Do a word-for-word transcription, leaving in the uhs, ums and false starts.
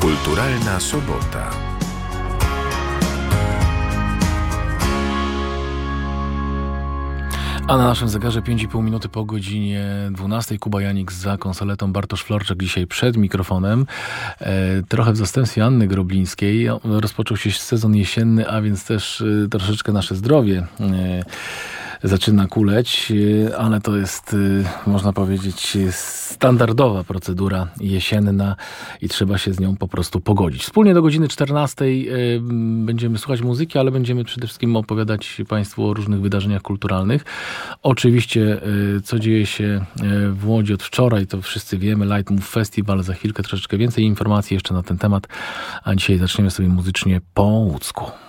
Kulturalna sobota. A na naszym zegarze pięć i pół minuty po godzinie dwunastej. Kuba Janik za konsoletą, Bartosz Florczak dzisiaj przed mikrofonem. E, trochę w zastępstwie Anny Groblińskiej. Rozpoczął się sezon jesienny, a więc też e, troszeczkę nasze zdrowie e, zaczyna kuleć, e, ale to jest, e, można powiedzieć, standardowa procedura jesienna i trzeba się z nią po prostu pogodzić. Wspólnie do godziny czternastej e, będziemy słuchać muzyki, ale będziemy przede wszystkim opowiadać Państwu o różnych wydarzeniach kulturalnych. Oczywiście, co dzieje się w Łodzi od wczoraj, to wszyscy wiemy. Light Move Festival, za chwilkę troszeczkę więcej informacji jeszcze na ten temat, a dzisiaj zaczniemy sobie muzycznie po łódzku.